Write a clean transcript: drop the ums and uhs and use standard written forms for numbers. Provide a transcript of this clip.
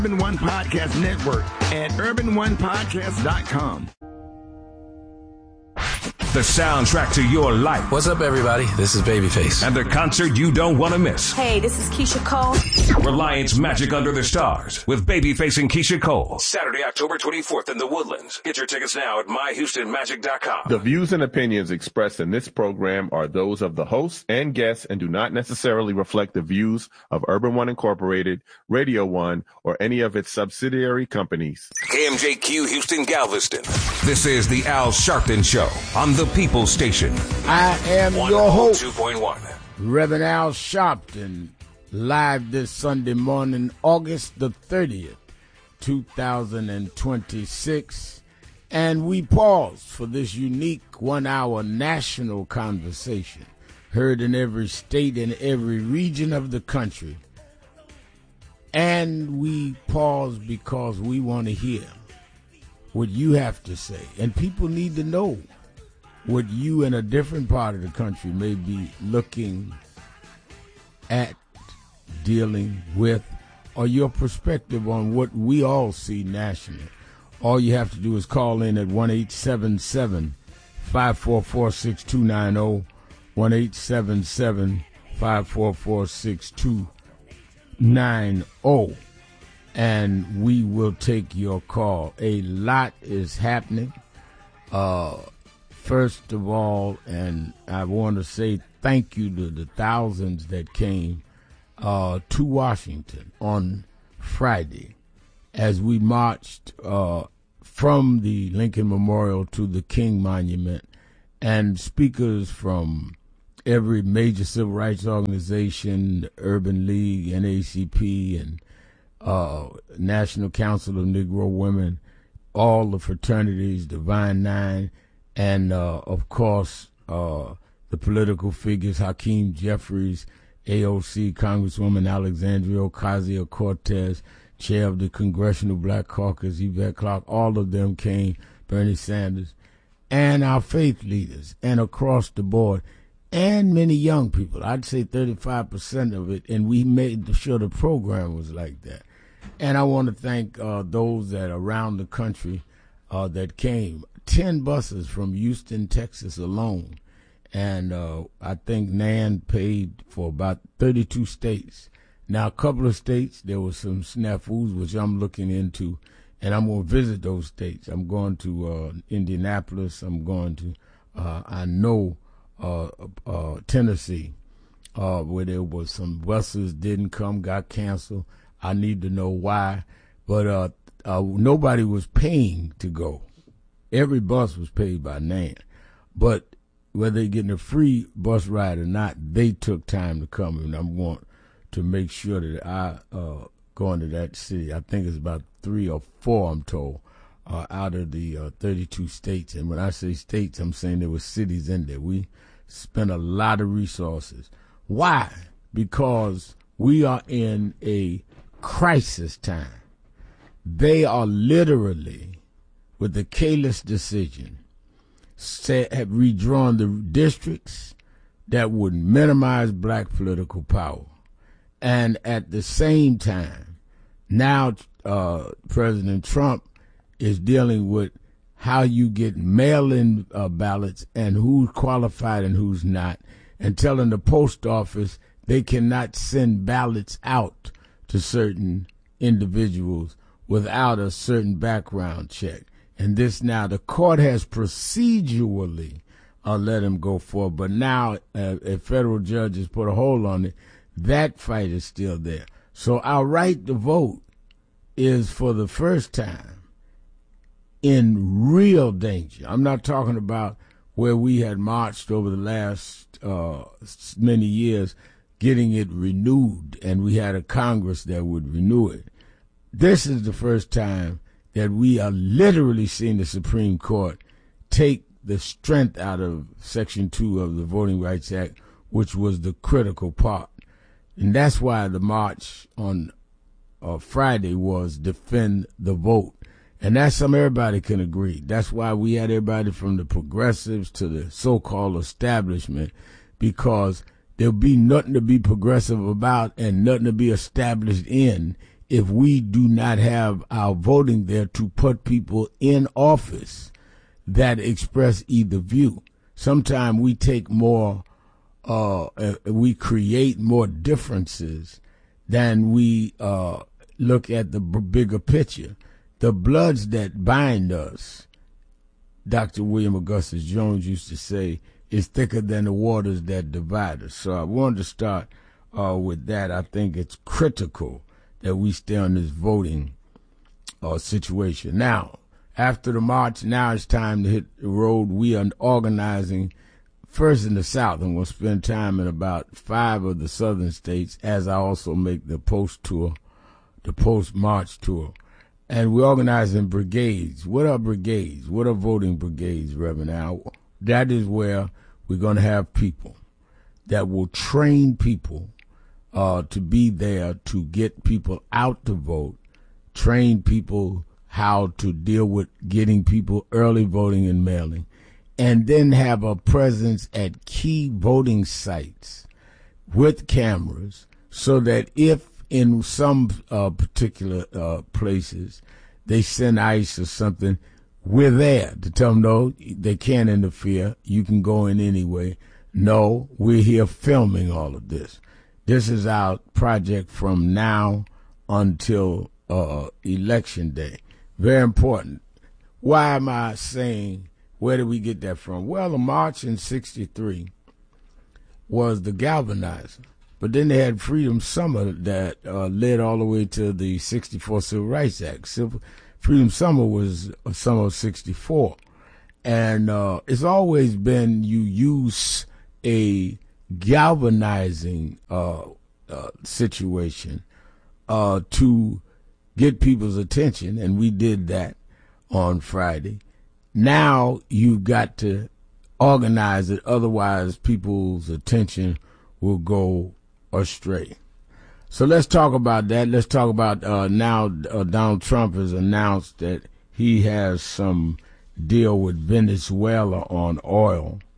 Urban One Podcast Network at urbanonepodcast.com. The soundtrack to your life. What's up, everybody? This is Babyface. And the concert you don't want to miss. Hey, this is Keisha Cole. Reliance Magic Under the Stars with Babyface and Keisha Cole. Saturday, October 24th in the Woodlands. Get your tickets now at myhoustonmagic.com. The views and opinions expressed in this program are those of the hosts and guests and do not necessarily reflect the views of Urban One Incorporated, Radio One, or any of its subsidiary companies. KMJQ Houston Galveston. This is the Al Sharpton Show on the People Station. I am your host, 2.1. Reverend Al Sharpton, live this Sunday morning, August the 30th, 2026. And we pause for this unique 1-hour national conversation heard in every state and every region of the country. And we pause because we want to hear what you have to say. And people need to know what you in a different part of the country may be looking at, dealing with, or your perspective on what we all see nationally. All you have to do is call in at 1-877-544-6290, 1-877-544-6290, and we will take your call. A lot is happening. First of all, and I want to say thank you to the thousands that came to Washington on Friday as we marched from the Lincoln Memorial to the King Monument, and speakers from every major civil rights organization, the Urban League, NAACP, and National Council of Negro Women, all the fraternities, Divine Nine, and, of course, the political figures, Hakeem Jeffries, AOC, Congresswoman Alexandria Ocasio-Cortez, chair of the Congressional Black Caucus, Yvette Clarke, all of them came, Bernie Sanders, and our faith leaders, and across the board, and many young people. I'd say 35% of it, and we made sure the program was like that. And I want to thank those that around the country that came. 10 buses from Houston, Texas alone. And I think NAN paid for about 32 states. Now, a couple of states, there was some snafus, which I'm looking into, and I'm going to visit those states. I'm going to Indianapolis. I'm going to, I know, Tennessee, where there was some buses didn't come, got canceled. I need to know why. But nobody was paying to go. Every bus was paid by NAN. But whether they're getting a free bus ride or not, they took time to come. And I want to make sure that I go into that city. I think it's about 3 or 4, I'm told, out of the 32 states. And when I say states, I'm saying there were cities in there. We spent a lot of resources. Why? Because we are in a crisis time. They are literally, with the Kalis decision, have redrawn the districts that would minimize black political power. And at the same time, now President Trump is dealing with how you get mail-in ballots and who's qualified and who's not, and telling the post office they cannot send ballots out to certain individuals without a certain background check. And this now, the court has procedurally let him go forward, but now a federal judge has put a hold on it. That fight is still there. So our right to vote is, for the first time, in real danger. I'm not talking about where we had marched over the last many years, getting it renewed, and we had a Congress that would renew it. This is the first time that we are literally seeing the Supreme Court take the strength out of Section 2 of the Voting Rights Act, which was the critical part. And that's why the march on Friday was defend the vote. And that's something everybody can agree. That's why we had everybody from the progressives to the so-called establishment, because there'll be nothing to be progressive about and nothing to be established in if we do not have our voting there to put people in office that express either view. Sometimes we take more, we create more differences than we look at the bigger picture. The bloods that bind us, Dr. William Augustus Jones used to say, is thicker than the waters that divide us. So I wanted to start with that. I think it's critical that we stay on this voting situation. Now, after the march, now it's time to hit the road. We are organizing first in the South, and we'll spend time in about 5 of the southern states as I also make the post-tour, the post-march tour. And we organize in brigades. What are brigades? What are voting brigades, Reverend Al? That is where we're going to have people that will train people to be there to get people out to vote, train people how to deal with getting people early voting and mailing, and then have a presence at key voting sites with cameras so that if in some particular places they send ICE or something, we're there to tell them, no, they can't interfere. You can go in anyway. No, we're here filming all of this. This is our project from now until Election Day. Very important. Why am I saying, where did we get that from? Well, the march in 63 was the galvanizer. But then they had Freedom Summer that led all the way to the 64 Civil Rights Act. Freedom Summer was summer of 64. And it's always been you use a galvanizing situation to get people's attention, and we did that on Friday. Now you've got to organize it, otherwise people's attention will go astray. So let's talk about that. Let's talk about now Donald Trump has announced that he has some deal with Venezuela on oil,